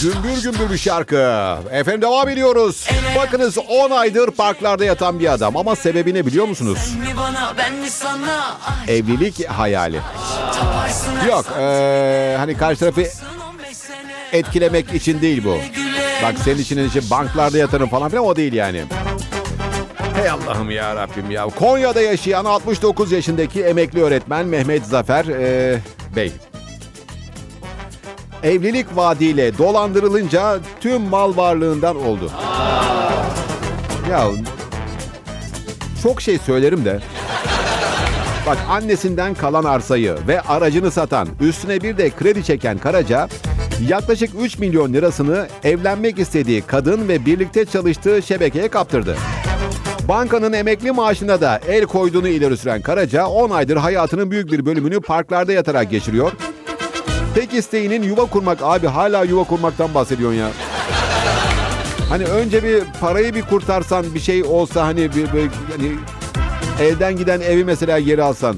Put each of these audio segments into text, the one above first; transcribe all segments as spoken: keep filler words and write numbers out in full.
Gümbür gümbür bir şarkı. Efendim devam ediyoruz. Bakınız on aydır parklarda yatan bir adam ama sebebi ne biliyor musunuz? Evlilik hayali. Yok ee, hani karşı tarafı etkilemek için değil bu. Bak senin için işte banklarda yatarım falan filan, o değil yani. Hey Allah'ım ya Rabbim ya. Konya'da yaşayan altmış dokuz yaşındaki emekli öğretmen Mehmet Zafer ee, Bey. Evlilik vaadiyle dolandırılınca tüm mal varlığından oldu. Ya çok şey söylerim de. Bak, annesinden kalan arsayı ve aracını satan, üstüne bir de kredi çeken Karaca, yaklaşık üç milyon lirasını evlenmek istediği kadın ve birlikte çalıştığı şebekeye kaptırdı. Bankanın emekli maaşına da el koyduğunu ileri süren Karaca, on aydır hayatının büyük bir bölümünü parklarda yatarak geçiriyor. Tek isteğinin yuva kurmak. Abi hala yuva kurmaktan bahsediyorsun ya. Hani önce bir parayı bir kurtarsan, bir şey olsa, hani bir, bir hani elden giden evi mesela geri alsan.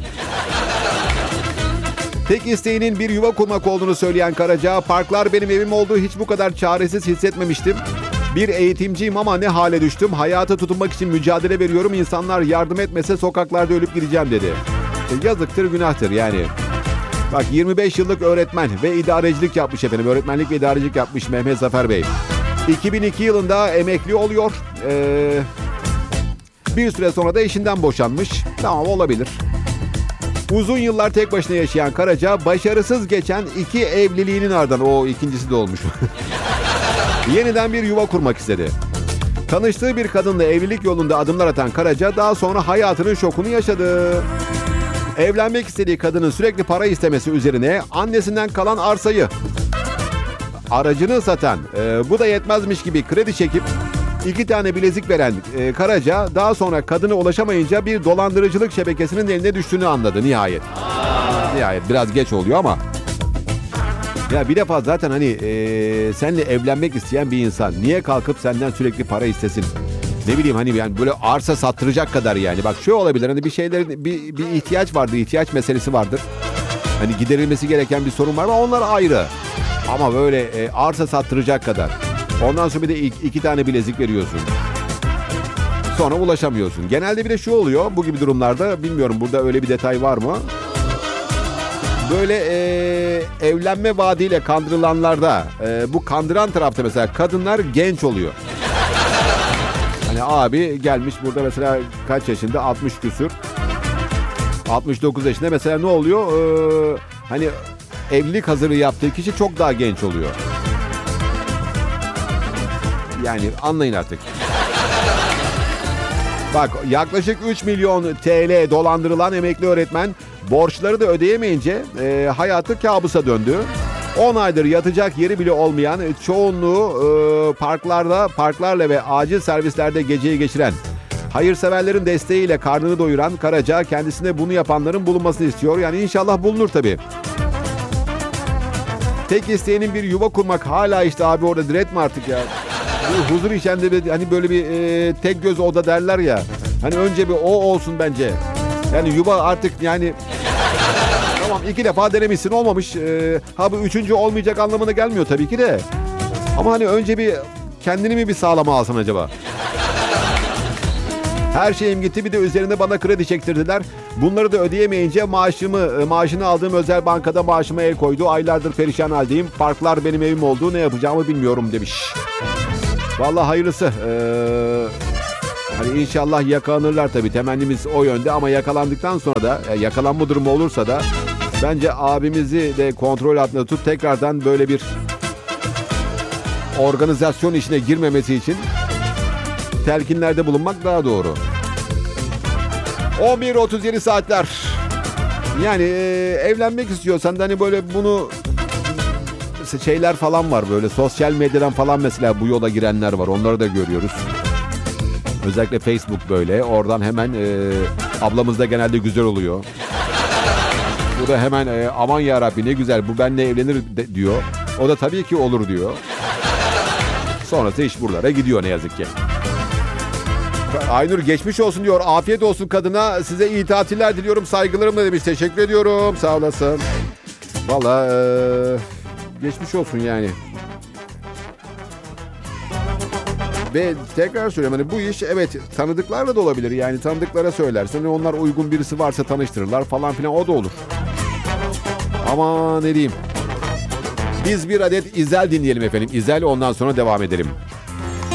Tek isteğinin bir yuva kurmak olduğunu söyleyen Karaca, parklar benim evim olduğu hiç bu kadar çaresiz hissetmemiştim. Bir eğitimciyim ama ne hale düştüm. Hayata tutunmak için mücadele veriyorum. İnsanlar yardım etmese sokaklarda ölüp gideceğim dedi. E, yazıktır, günahtır yani. Bak, yirmi beş yıllık öğretmen ve idarecilik yapmış efendim. Öğretmenlik ve idarecilik yapmış Mehmet Zafer Bey. iki bin iki yılında emekli oluyor. Ee, bir süre sonra da eşinden boşanmış. Tamam, olabilir. Uzun yıllar tek başına yaşayan Karaca, başarısız geçen iki evliliğinin ardından, o ikincisi de olmuş. Yeniden bir yuva kurmak istedi. Tanıştığı bir kadınla evlilik yolunda adımlar atan Karaca, daha sonra hayatının şokunu yaşadı. Evlenmek istediği kadının sürekli para istemesi üzerine annesinden kalan arsayı, aracını satan, e, bu da yetmezmiş gibi kredi çekip iki tane bilezik veren e, Karaca, daha sonra kadına ulaşamayınca bir dolandırıcılık şebekesinin eline düştüğünü anladı nihayet. Nihayet biraz geç oluyor ama. Ya bir defa zaten hani e, seninle evlenmek isteyen bir insan niye kalkıp senden sürekli para istesin? Ne bileyim, hani yani böyle arsa sattıracak kadar yani. Bak, şu olabilir, hani bir şeylerin bir, bir ihtiyaç vardır, ihtiyaç meselesi vardır. Hani giderilmesi gereken bir sorun var ama onlar ayrı. Ama böyle e, arsa sattıracak kadar. Ondan sonra bir de iki, iki tane bilezik veriyorsun. Sonra ulaşamıyorsun. Genelde bir de şu oluyor bu gibi durumlarda, bilmiyorum burada öyle bir detay var mı? Böyle e, evlenme vaadiyle kandırılanlarda e, bu kandıran tarafta mesela kadınlar genç oluyor. Hani abi gelmiş burada mesela kaç yaşında? altmış küsür. altmış dokuz yaşında mesela ne oluyor? Ee, hani evlilik hazırlığı yaptığı kişi çok daha genç oluyor. Yani anlayın artık. Bak, yaklaşık üç milyon T L dolandırılan emekli öğretmen borçları da ödeyemeyince e, hayatı kabusa döndü. on aydır yatacak yeri bile olmayan, çoğunluğu e, parklarda, parklarla ve acil servislerde geceyi geçiren, hayırseverlerin desteğiyle karnını doyuran Karaca, kendisine bunu yapanların bulunmasını istiyor. Yani inşallah bulunur tabii. Tek isteğinin bir yuva kurmak, hala işte abi orada diretme artık ya. Bir huzur içinde bir, hani böyle bir e, tek göz oda derler ya. Hani önce bir o olsun bence. Yani yuva artık yani... Tamam, iki defa denemişsin, olmamış. Ee, ha bu üçüncü olmayacak anlamına gelmiyor tabii ki de. Ama hani önce bir kendini mi bir sağlama alsın acaba? Her şeyim gitti, bir de üzerine bana kredi çektirdiler. Bunları da ödeyemeyince maaşımı, maaşını aldığım özel bankada maaşıma el koydu. Aylardır perişan haldeyim. Parklar benim evim oldu. Ne yapacağımı bilmiyorum demiş. Vallahi hayırlısı. Ee, hani inşallah yakalanırlar tabii. Temennimiz o yönde ama yakalandıktan sonra da, yani yakalanma durumu olursa da bence abimizi de kontrol altında tut, tekrardan böyle bir organizasyon işine girmemesi için telkinlerde bulunmak daha doğru. on bir otuz yedi saatler. Yani e, evlenmek istiyorsan da hani böyle bunu şeyler falan var, böyle sosyal medyadan falan mesela bu yola girenler var, onları da görüyoruz. Özellikle Facebook böyle, oradan hemen e, ablamız da genelde güzel oluyor. Bu da hemen e, aman yarabbi ne güzel bu benimle evlenir de, diyor. O da tabii ki olur diyor. Sonrası iş buralara gidiyor ne yazık ki. Aynur geçmiş olsun diyor. Afiyet olsun kadına. Size iyi tatiller diliyorum. Saygılarımla demiş. Teşekkür ediyorum. Sağ olasın. Valla ee, geçmiş olsun yani. Ve tekrar söylüyorum hani bu iş evet tanıdıklarla da olabilir. Yani tanıdıklara söylersen onlar uygun birisi varsa tanıştırırlar falan filan, o da olur. Ama ne diyeyim. Biz bir adet İzel dinleyelim efendim. İzel, ondan sonra devam edelim.